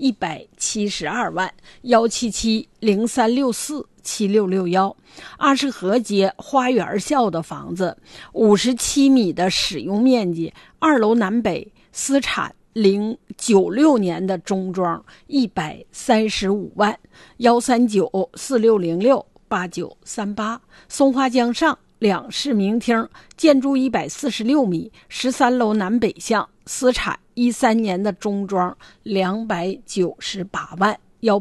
172万，17703647661。阿什河街花园校的房子，57米的使用面积，2楼南北，私产，096年的中装，135万，13946068938。松花江上两室明厅，建筑146米，13楼南北向，私产，13年的中装，298万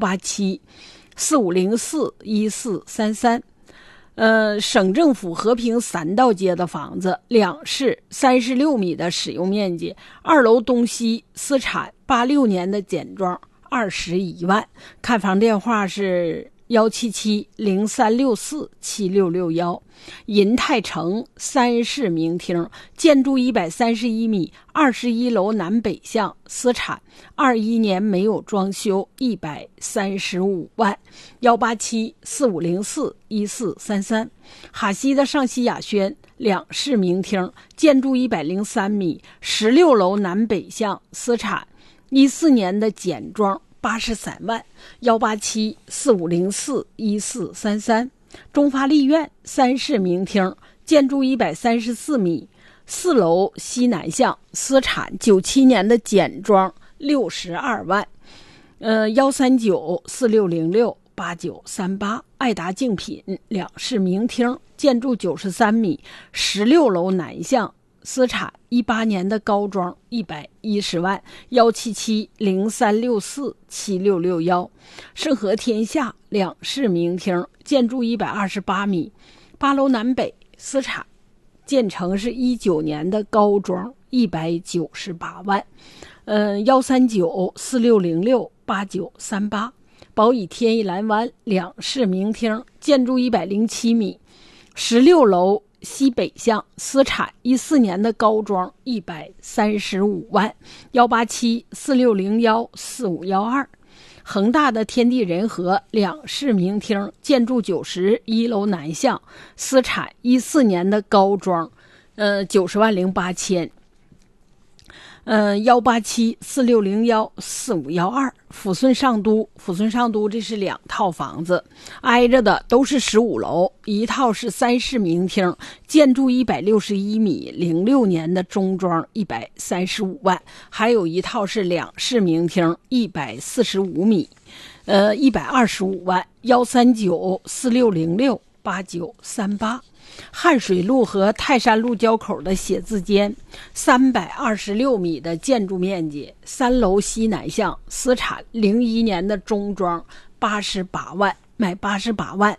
，18745041433。省政府和平三道街的房子，2室36米的使用面积，2楼东西，私产，86年的简装，21万。看房电话是17703647661。银泰城3室明厅，建筑131米，21楼南北向，私产，21年没有装修，135万，18745041433。哈西的上西雅轩2室明厅，建筑103米，16楼南北向，私产，14年的简装，83万，18745041433。中发丽苑3室明厅，建筑134米，4楼西南向，私产，97年的简装，62万，13946068938。爱达竞品2室明厅，建筑93米，16楼南向，私产，18年的高装，110万，17703647661。盛和天下2室明厅，建筑128米，8楼南北，私产，建成是19年的高装，198万，13946068938。宝以天一蓝湾2室明厅，建筑107米，16楼西北向，私产，14年的高装，135万，18746014512。恒大的天地人和2室明厅，建筑91楼南向，私产，14年的高装，90万08千。18746014512。抚顺上都这是2套房子，挨着的都是15楼，一套是3室明厅，建筑161米，06年的中装，135万，还有一套是2室明厅，145米，125万，13946068938。汉水路和泰山路交口的写字间，326米的建筑面积，3楼西南向，私产，01年的中装，88万，买88万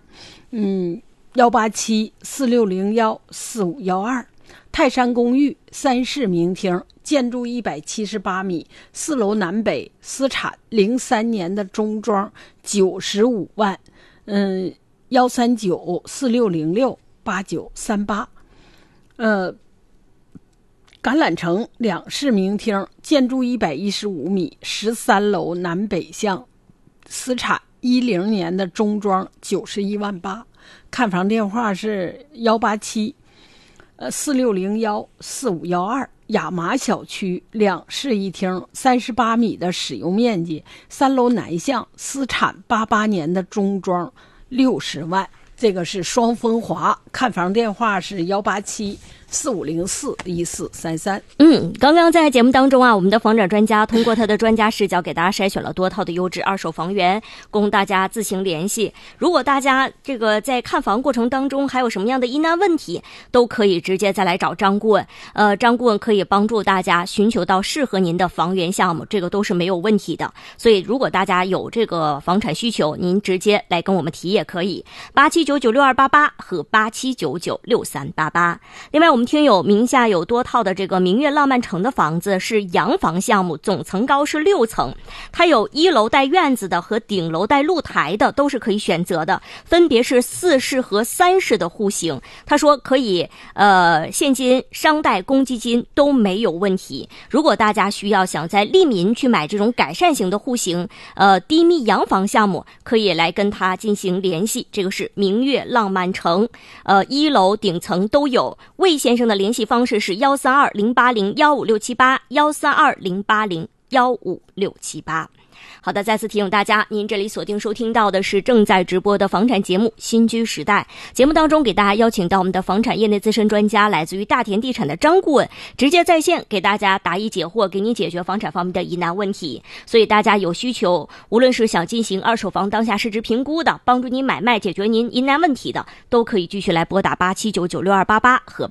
，18746014512。泰山公寓3室明厅，建筑178米，4楼南北，私产，03年的中装，95万，13946068938。橄榄城2室明厅，建筑115米，13楼南北向，私产，10年的中装，91万8。看房电话是18746014512。亚麻小区2室一厅，38米的使用面积，3楼南向，私产，88年的中装，60万。这个是双风华。看房电话是18745041433。 刚刚在节目当中啊，我们的房产专家通过他的专家视角给大家筛选了多套的优质二手房源，供大家自行联系。如果大家这个在看房过程当中还有什么样的疑难问题，都可以直接再来找张顾问。张顾问可以帮助大家寻求到适合您的房源项目，这个都是没有问题的。所以如果大家有这个房产需求，您直接来跟我们提也可以，87996288和87996388。另外我们听友名下有多套的这个明月浪漫城的房子是洋房项目，总层高是6层，它有1楼带院子的和顶楼带露台的，都是可以选择的，分别是4室和3室的户型。他说可以现金、商贷、公积金都没有问题。如果大家需要想在利民去买这种改善型的户型，低密洋房项目，可以来跟他进行联系。这个是明月浪漫城，1楼顶层都有。魏先生的联系方式是13208015678，13208015678。 好的，再次提醒大家，您这里锁定收听到的是正在直播的房产节目《新居时代》。节目当中给大家邀请到我们的房产业内资深专家，来自于大田地产的张顾问，直接在线给大家答疑解惑，给您解决房产方面的疑难问题。所以大家有需求，无论是想进行二手房当下市值评估的，帮助您买卖解决您疑难问题的，都可以继续来拨打87996288和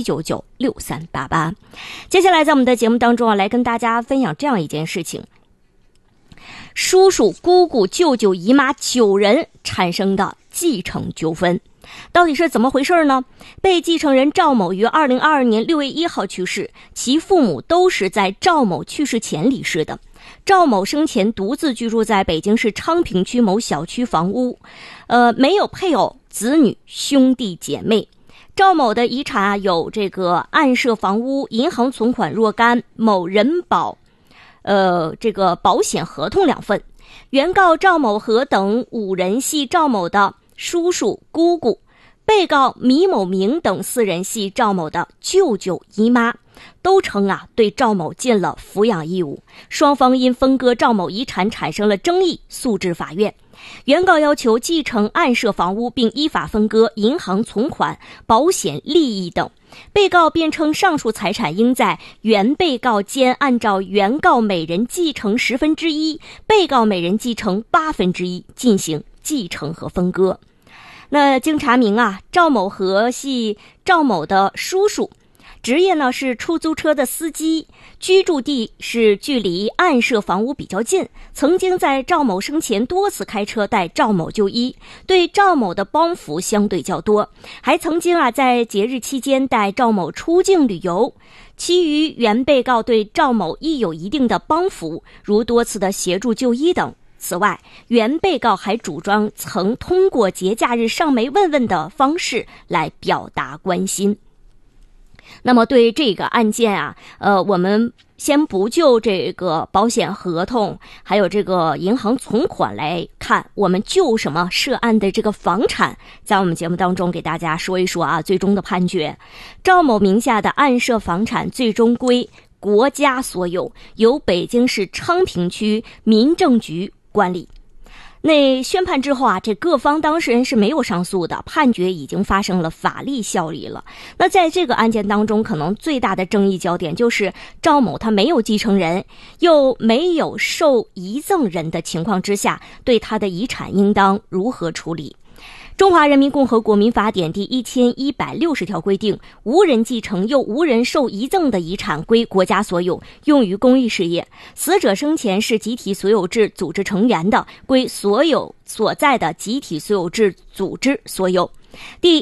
87996388。接下来在我们的节目当中来跟大家分享这样一件事情。叔叔、姑姑、舅舅、姨妈9人产生的继承纠纷，到底是怎么回事呢？被继承人赵某于2022年6月1号去世，其父母都是在赵某去世前离世的。赵某生前独自居住在北京市昌平区某小区房屋，没有配偶、子女、兄弟姐妹。赵某的遗产有这个暗设房屋、银行存款若干、某人保这个保险合同2份。原告赵某和等5人系赵某的叔叔、姑姑，被告米某明等4人系赵某的舅舅、姨妈，都称对赵某尽了抚养义务。双方因分割赵某遗产产生了争议，诉至法院。原告要求继承暗设房屋并依法分割银行存款、保险利益等。被告辩称上述财产应在原被告间按照原告每人继承1/10，被告每人继承1/8进行继承和分割。那经查明赵某和系赵某的叔叔，职业呢是出租车的司机，居住地是距离暗设房屋比较近，曾经在赵某生前多次开车带赵某就医，对赵某的帮扶相对较多，还曾经在节日期间带赵某出境旅游。其余原被告对赵某亦有一定的帮扶，如多次的协助就医等。此外，原被告还主张曾通过节假日上门问问的方式来表达关心。那么对这个案件我们先不就这个保险合同还有这个银行存款来看，我们就什么涉案的这个房产，在我们节目当中给大家说一说最终的判决。赵某名下的暗设房产最终归国家所有，由北京市昌平区民政局管理。那宣判之后这各方当事人是没有上诉的，判决已经发生了法律效力了。那在这个案件当中，可能最大的争议焦点就是赵某他没有继承人，又没有受遗赠人的情况之下，对他的遗产应当如何处理。中华人民共和国民法典第1160条规定，无人继承又无人受遗赠的遗产归国家所有，用于公益事业。死者生前是集体所有制组织成员的，归所有所在的集体所有制组织所有。第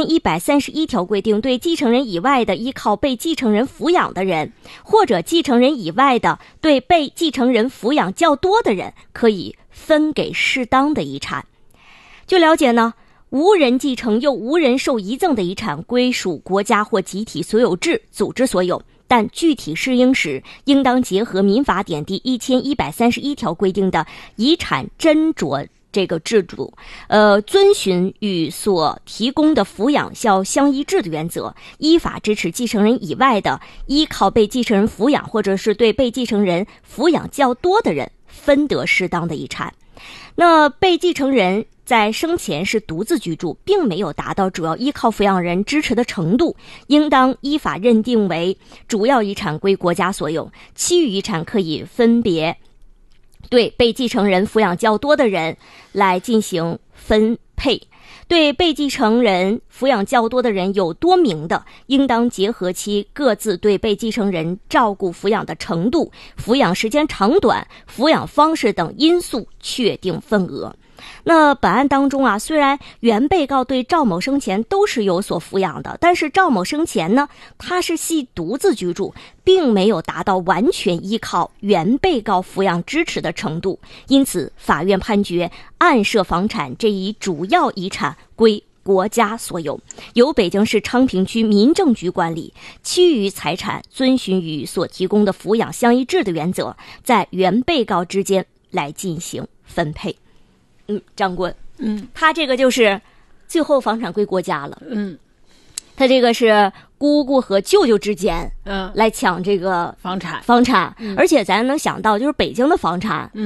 1131条规定，对继承人以外的依靠被继承人抚养的人，或者继承人以外的对被继承人抚养较多的人，可以分给适当的遗产。据了解呢，无人继承又无人受遗赠的遗产归属国家或集体所有制组织所有，但具体适应时应当结合民法典第1131条规定的遗产斟酌这个制度，遵循与所提供的抚养要相一致的原则，依法支持继承人以外的依靠被继承人抚养或者是对被继承人抚养较多的人分得适当的遗产。那被继承人在生前是独自居住，并没有达到主要依靠抚养人支持的程度，应当依法认定为主要遗产归国家所有，其余遗产可以分别对被继承人抚养较多的人来进行分配。对被继承人抚养较多的人有多名的，应当结合其各自对被继承人照顾抚养的程度、抚养时间长短、抚养方式等因素确定份额。那本案当中虽然原被告对赵某生前都是有所抚养的，但是赵某生前呢，他是系独自居住，并没有达到完全依靠原被告抚养支持的程度，因此法院判决暗设房产这一主要遗产归国家所有，由北京市昌平区民政局管理，其余财产遵循与所提供的抚养相一致的原则，在原被告之间来进行分配。张棍，他这个就是最后房产归国家了。他这个是姑姑和舅舅之间，来抢这个房产，而且咱能想到，就是北京的房产，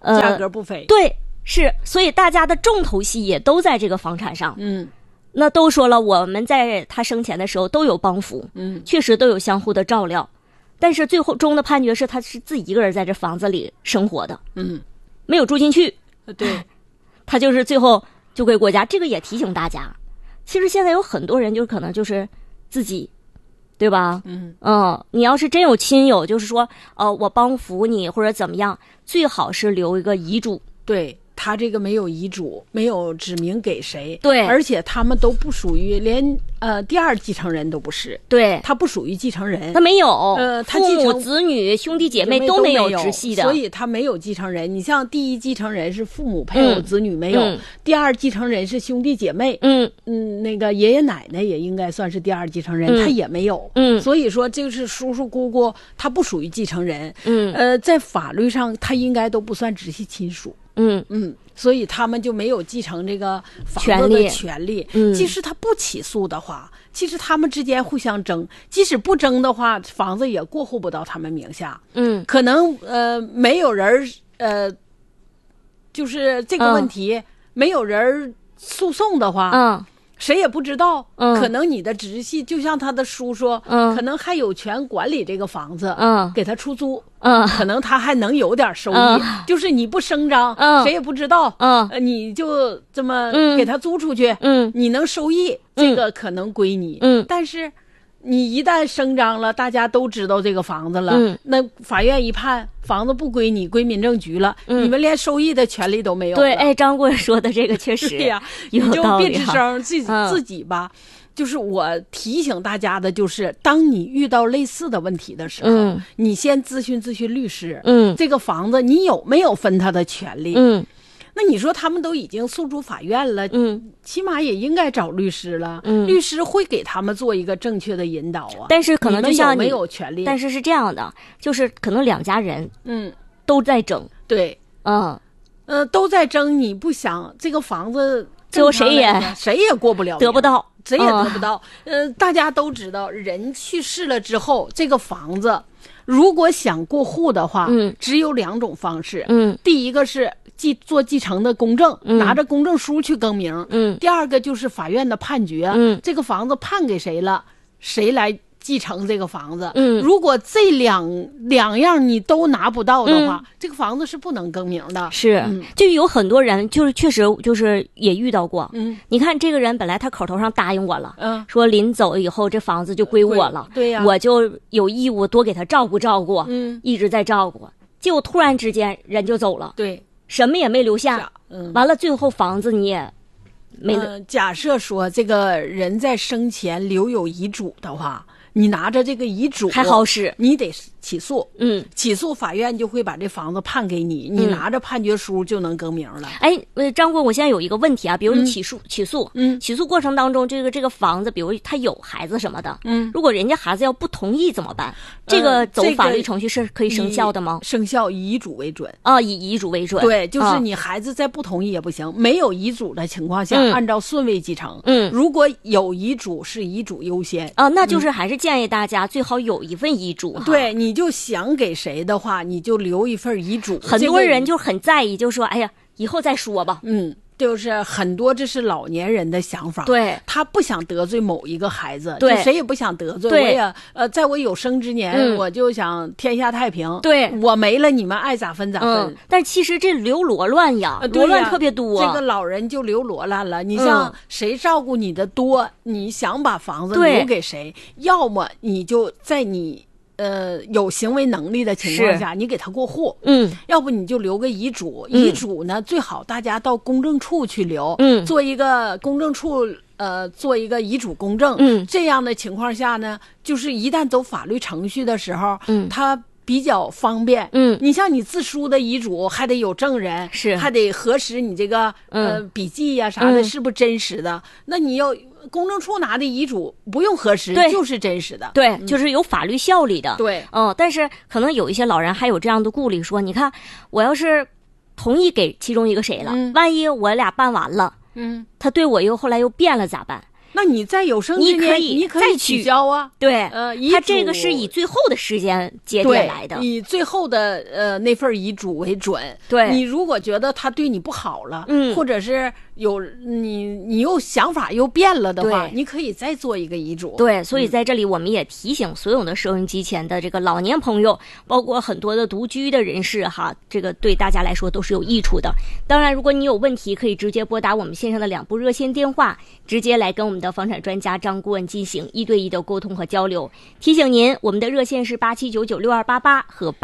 价格不菲。 对，是，所以大家的重头戏也都在这个房产上。那都说了，我们在他生前的时候都有帮扶，确实都有相互的照料，但是最后终的判决是他是自己一个人在这房子里生活的，没有住进去。 对， 他就是最后就归国家。这个也提醒大家，其实现在有很多人就可能就是自己，对吧？你要是真有亲友，就是说我帮扶你或者怎么样，最好是留一个遗嘱。 对，他这个没有遗嘱，没有指明给谁， 对， 而且他们都不属于，连第二继承人都不是， 对， 他不属于继承人， 他没有， 他继承父母子女兄弟姐妹都没有直系的， 所以他没有继承人。你像第一继承人是父母、配偶、子女没有，第二继承人是兄弟姐妹，那个爷爷奶奶也应该算是第二继承人，他也没有，所以说就是叔叔姑姑他不属于继承人，在法律上他应该都不算直系亲属。所以他们就没有继承这个房子的权利。即使他不起诉的话，其实他们之间互相争，即使不争的话，房子也过户不到他们名下。可能没有人就是这个问题，没有人诉讼的话，谁也不知道，可能你的直系就像他的叔说，可能还有权管理这个房子，给他出租，可能他还能有点收益，就是你不声张，谁也不知道，你就这么给他租出去，你能收益，这个可能归你，但是你一旦声张了，大家都知道这个房子了，那法院一判房子不归你，归民政局了，你们连收益的权利都没有了。 对，张顾问说的这个确实对呀，你就别吱声，自己吧。就是我提醒大家的，就是当你遇到类似的问题的时候，你先咨询律师。这个房子你有没有分他的权利？那你说他们都已经诉诸法院了，起码也应该找律师了，律师会给他们做一个正确的引导啊。 但是可能就像你们有没有权利？ 但是是这样的，就是可能两家人，都在争， 对，都在争，你不想这个房子， 最后谁也过不了， 得不到， 谁也得不到。大家都知道，人去世了之后，这个房子如果想过户的话，只有两种方式。第一个是做继承的公证，拿着公证书去更名。第二个就是法院的判决，这个房子判给谁了，谁来继承这个房子。如果这两样你都拿不到的话，这个房子是不能更名的。 是，就有很多人就是确实就是也遇到过。你看这个人本来他口头上答应我了，说临走以后这房子就归我了， 对呀， 我就有义务多给他照顾照顾，一直在照顾。结果突然之间人就走了， 对， 什么也没留下。完了最后房子你也没假设说这个人在生前留有遗嘱的话，你拿着这个遗嘱还好使， 你得起诉，起诉法院就会把这房子判给你，你拿着判决书就能更名了。 张顾问，我现在有一个问题啊，比如你起诉过程当中，这个房子，比如他有孩子什么的，如果人家孩子要不同意怎么办？这个走法律程序是可以生效的吗？ 生效以遗嘱为准以遗嘱为准。 对，就是你孩子再不同意也不行，没有遗嘱的情况下，按照顺位继承。如果有遗嘱，是遗嘱优先那就是还是建议大家最好有一份遗嘱。 对，你就想给谁的话，你就留一份遗嘱。 很多人就很在意，就说哎呀，以后再说吧。 就是很多这是老年人的想法， 对， 他不想得罪某一个孩子， 对， 就谁也不想得罪。 对， 我也在我有生之年，我就想天下太平。 对， 我没了，你们爱咋分咋分。 但其实这留罗乱呀，罗乱特别多。 这个老人就留罗乱了。你像谁照顾你的多，你想把房子留给谁，要么你就在你有行为能力的情况下，你给他过户，要不你就留个遗嘱。遗嘱呢，最好大家到公证处去留，做一个公证处做一个遗嘱公证。这样的情况下呢，就是一旦走法律程序的时候，他比较方便。你像你自书的遗嘱，还得有证人，还得核实你这个笔记呀啥的是不是真实的。那你要公证处拿的遗嘱不用核实，就是真实的， 对，就是有法律效力的， 对， 但是可能有一些老人还有这样的顾虑，说，你看，我要是同意给其中一个谁了，万一我俩办完了，他对我后来又变了咋办？ 那你在有生之年你可以取消啊。 对， 遗它这个是以最后的时间节点来的， 以最后的那份遗嘱为准。 对， 你如果觉得他对你不好了，或者是有你又想法又变了的话，你可以再做一个遗嘱。 对，所以在这里我们也提醒所有的收音机前的这个老年朋友，包括很多的独居的人士哈，这个对大家来说都是有益处的。当然，如果你有问题，可以直接拨打我们线上的2部热线电话，直接来跟我们的房产专家张顾问进行1对1的沟通和交流。提醒您，我们的热线是87996288和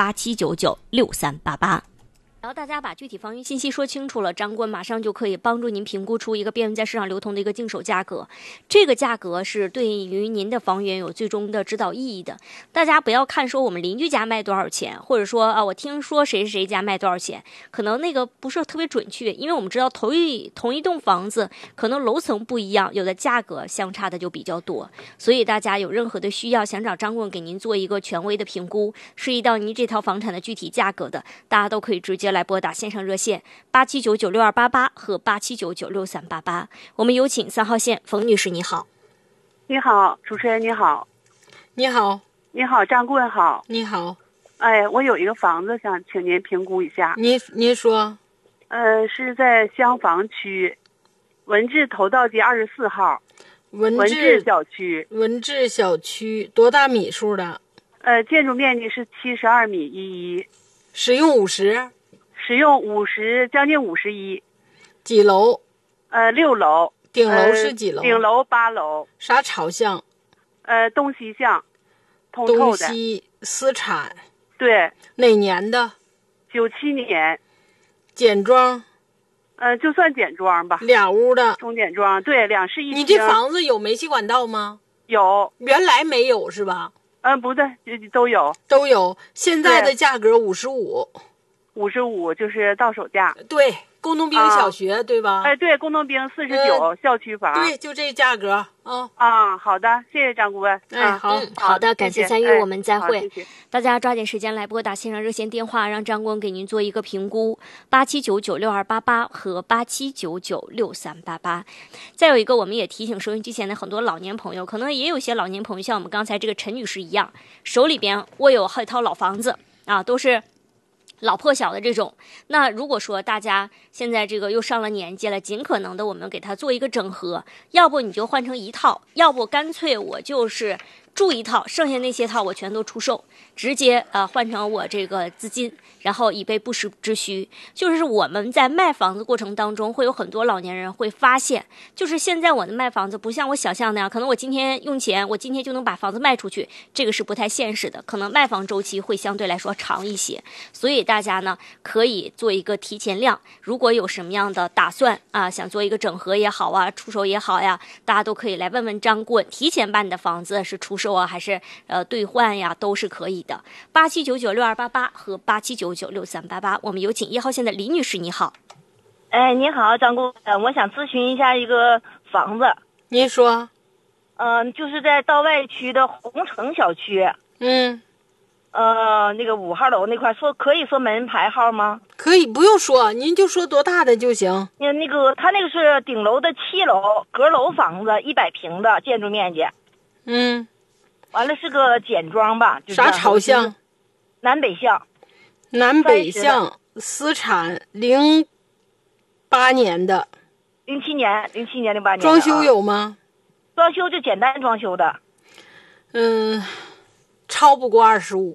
87996388。然后大家把具体房源信息说清楚了，张顾问马上就可以帮助您评估出一个便于在市场流通的一个净手价格。这个价格是对于您的房源有最终的指导意义的。大家不要看说我们邻居家卖多少钱，或者说我听说谁谁家卖多少钱，可能那个不是特别准确，因为我们知道同一栋房子可能楼层不一样，有的价格相差的就比较多。所以大家有任何的需要想找张顾问给您做一个权威的评估，涉及到您这套房产的具体价格的，大家都可以直接来拨打线上热线87996288和87996388。我们有请3号线冯女士，你好。 你好，主持人你好。 你好。 你好，张顾问好。 你好。 哎，我有一个房子想请您评估一下。 您说。 是在香坊区文治头道街24号文治小区。 文治小区多大米数的？ 建筑面积是72米11， 使用50， 使用50，将近51。 几楼 ？6楼。 顶楼是几楼？ 顶楼8楼。 啥朝向？ 东西向，通透的。 东西私产。 对。 哪年的 ？97年。 简装？ 就算简装吧。 2屋的。 中简装，对，2室1厅。 你这房子有煤气管道吗？ 有。 原来没有是吧？ 不对，都有。 都有。现在的价格55 就是到手价。 对，工农兵小学，对吧？ 对，工农兵49，校区房。 对，就这价格好的，谢谢张顾问。 好的，感谢参与，我们再会。 谢谢大家抓紧时间来拨打线上热线电话，让张顾问给您做一个评估，87996288和87996388。再有一个，我们也提醒收音机前的很多老年朋友，可能也有些老年朋友像我们刚才这个陈女士一样，手里边握有好几套老房子啊，都是老破小的这种。那如果说大家现在这个又上了年纪了，尽可能的我们给它做一个整合，要不你就换成一套，要不干脆我就是住一套，剩下那些套我全都出售，直接换成我这个资金，然后以备不时之需。就是我们在卖房子过程当中，会有很多老年人会发现，就是现在我的卖房子不像我想象那样，可能我今天用钱，我今天就能把房子卖出去，这个是不太现实的，可能卖房周期会相对来说长一些。所以大家呢可以做一个提前量，如果有什么样的打算想做一个整合也好出手也好呀，大家都可以来问问张顾问，提前把你的房子是出售还是兑换呀，都是可以的。87996288和87996388。我们有请1号线的李女士，你好。 你好，张顾问，我想咨询一下一个房子。 您说。 就是在道外区的红城小区。那个5号楼那块，可以说门牌号吗？ 可以，不用说，您就说多大的就行。 他那个是顶楼的7楼阁楼房子，100平的建筑面积。完了是个简装吧。 啥朝向？ 南北向。 南北向，私产，08年的。 07年08年。 装修有吗？ 装修就简单装修的。 超不过25。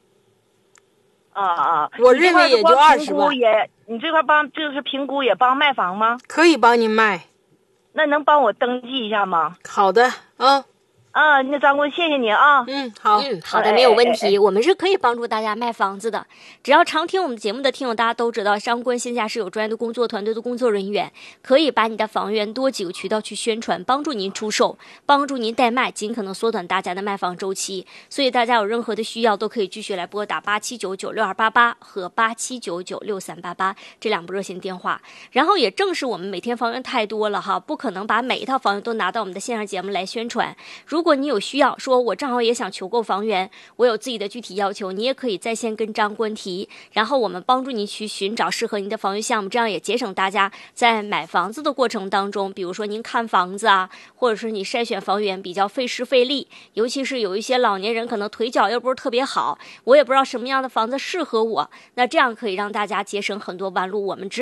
我认为也就20万。 你这块就是评估也帮卖房吗？ 可以帮您卖。 那能帮我登记一下吗？ 好的那张顾问谢谢你啊。 好的，没有问题。我们是可以帮助大家卖房子的，只要常听我们节目的听友，大家都知道张顾问线下是有专业的工作团队的工作人员，可以把你的房源多几个渠道去宣传，帮助您出售，帮助您代卖，尽可能缩短大家的卖房周期。所以大家有任何的需要都可以继续来拨打87996288和87996388这2部热线电话。然后也正是我们每天房源太多了不可能把每一套房源都拿到我们的线上节目来宣传。如如果你有需要，说我正好也想求购房源，我有自己的具体要求，你也可以在线跟张官提，然后我们帮助你去寻找适合您的房源项目，这样也节省大家在买房子的过程当中，比如说您看房子啊，或者是你筛选房源比较费时费力，尤其是有一些老年人可能腿脚又不是特别好，我也不知道什么样的房子适合我，那这样可以让大家节省很多弯路。我们